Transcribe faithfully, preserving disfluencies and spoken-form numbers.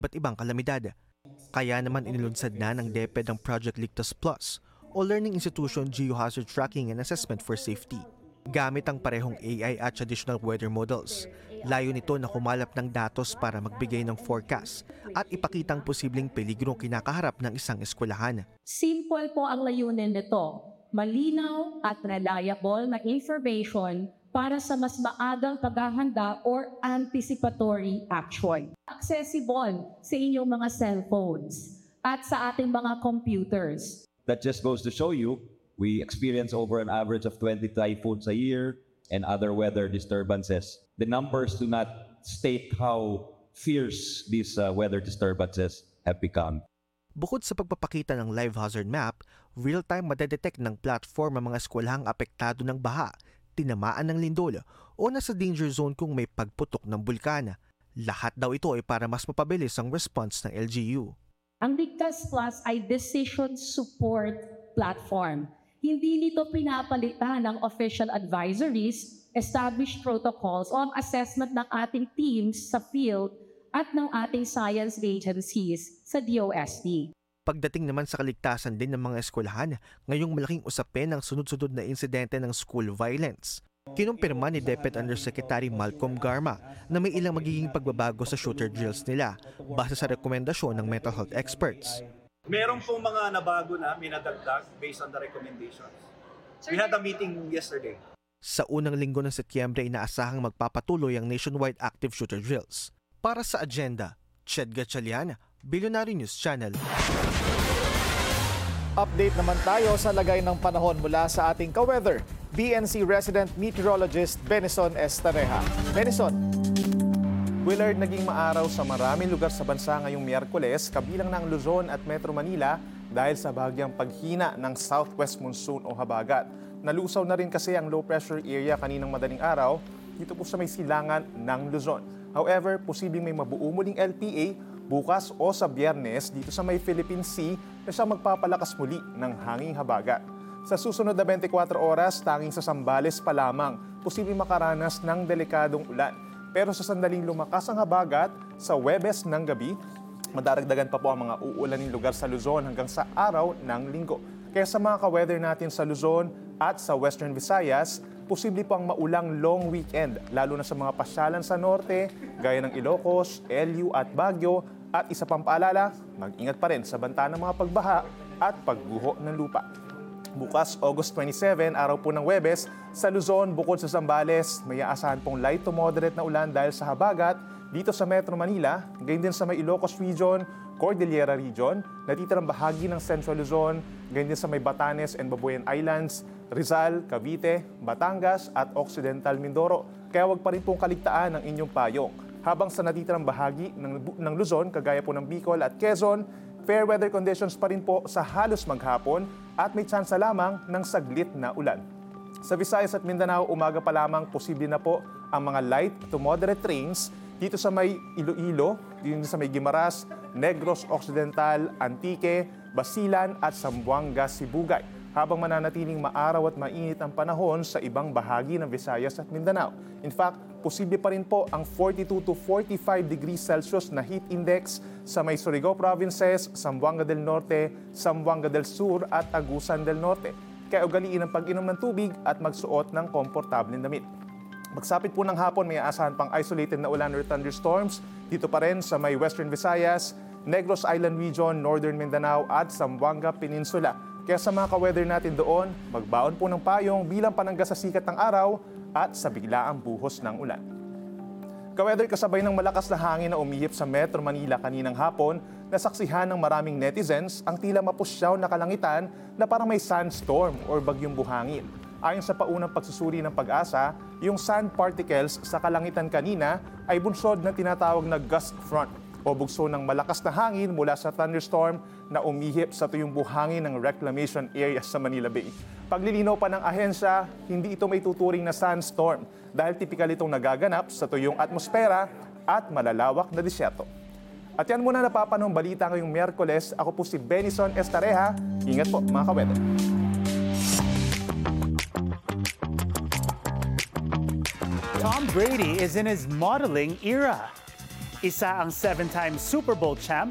iba't ibang kalamidad. Kaya naman inilunsad na ng DepEd ang Project Ligtas Plus o Learning Institution Geohazard Tracking and Assessment for Safety. Gamit ang parehong A I at traditional weather models. Layo nito na kumalap ng datos para magbigay ng forecast at ipakitang posibleng peligrong kinakaharap ng isang eskwelahan. Simple po ang layunin nito. Malinaw at reliable na information para sa mas maagang paghahanda or anticipatory action. Accessible sa inyong mga cellphones at sa ating mga computers. That just goes to show you, we experience over an average of twenty typhoons a year and other weather disturbances. The numbers do not state how fierce these uh, weather disturbances have become. Bukod sa pagpapakita ng live hazard map, real-time madedetect ng platform ang mga eskwelahang apektado ng baha, tinamaan ng lindol o nasa danger zone kung may pagputok ng bulkan. Lahat daw ito ay para mas mapabilis ang response ng L G U. Ang Ligtas Plus ay decision support platform. Hindi nito pinapalitan ng official advisories, established protocols o ang assessment ng ating teams sa field at ng ating science agencies sa D O S T. Pagdating naman sa kaligtasan din ng mga eskwelahan, ngayong malaking usapin ang sunod-sunod na insidente ng school violence. Kinumpirma ni DepEd Undersecretary Malcolm Garma na may ilang magiging pagbabago sa shooter drills nila base sa rekomendasyon ng mental health experts. Meron pong mga nabago na minadagdag based on the recommendations. We had a meeting yesterday. Sa unang linggo ng Setyembre, inaasahang magpapatuloy ang nationwide active shooter drills. Para sa agenda, Ched Gatchalian, Billionaire News Channel. Update naman tayo sa lagay ng panahon mula sa ating ka-weather, B N C resident meteorologist Benison Estareja. Benison. Willard, naging maaraw sa maraming lugar sa bansa ngayong Miyerkules, kabilang ng Luzon at Metro Manila dahil sa bahagyang paghina ng southwest monsoon o habagat. Nalusaw na rin kasi ang low pressure area kaninang madaling araw dito po sa may silangan ng Luzon. However, posibleng may mabuo muling L P A bukas o sa Biyernes dito sa may Philippine Sea na siya magpapalakas muli ng hanging habagat. Sa susunod na twenty-four oras, tanging sa Zambales pa lamang posibleng makaranas ng delikadong ulan. Pero sa sandaling lumakas ang habagat, sa Huwebes ng gabi, madaragdagan pa po ang mga uulaning lugar sa Luzon hanggang sa araw ng Linggo. Kaya sa mga ka-weather natin sa Luzon at sa Western Visayas, posible po ang maulang long weekend, lalo na sa mga pasyalan sa norte, gaya ng Ilocos, L U at Baguio, at isa pang paalala, mag-ingat pa rin sa banta ng mga pagbaha at pagguho ng lupa. Bukas, August twenty-seven, araw po ng Huwebes, sa Luzon, bukod sa Zambales, may aasahan pong light to moderate na ulan dahil sa habagat dito sa Metro Manila, gayon din sa may Ilocos Region, Cordillera Region, natitirang bahagi ng Central Luzon, gayon din sa may Batanes and Babuyan Islands, Rizal, Cavite, Batangas at Occidental Mindoro. Kaya wag pa rin pong kaligtaan ang inyong payong. Habang sa natitirang bahagi ng, ng Luzon, kagaya po ng Bicol at Quezon, fair weather conditions pa rin po sa halos maghapon at may tsansa lamang ng saglit na ulan. Sa Visayas at Mindanao, umaga pa lamang posible na po ang mga light to moderate rains dito sa may Iloilo, dito sa may Guimaras, Negros Occidental, Antique, Basilan at Zamboanga, Sibugay. Habang mananatiling maaraw at mainit ang panahon sa ibang bahagi ng Visayas at Mindanao. In fact, posible pa rin po ang forty-two to forty-five degrees Celsius na heat index sa may Surigao Provinces, Zamboanga del Norte, Zamboanga del Sur at Agusan del Norte. Kaya ugaliin ang pag-inom ng tubig at magsuot ng komportableng damit. Magsapit po ng hapon, may aasahan pang isolated na ulan or thunderstorms dito pa rin sa may Western Visayas, Negros Island Region, Northern Mindanao at Zamboanga Peninsula. Kaya sa mga ka-weather natin doon, magbaon po ng payong bilang panangga sa sikat ng araw at sa biglaang buhos ng ulan. Ka-weather, kasabay ng malakas na hangin na umihip sa Metro Manila kaninang hapon, nasaksihan ng maraming netizens ang tila mapusyaw na kalangitan na parang may sandstorm or bagyong buhangin. Ayon sa paunang pagsusuri ng Pag-asa, yung sand particles sa kalangitan kanina ay bunsod ng tinatawag na gust front o bugso ng malakas na hangin mula sa thunderstorm na umihip sa tuyong buhangin ng reclamation area sa Manila Bay. Paglilinaw pa ng ahensya, hindi ito may tuturing na sandstorm dahil tipikal itong nagaganap sa tuyong atmosfera at malalawak na disyerto. At yan muna napapanong balita ngayong Miyerkules. Ako po si Benison Estareja. Ingat po mga ka-weather. Tom Brady is in his modeling era. Isa ang seven-time Super Bowl champ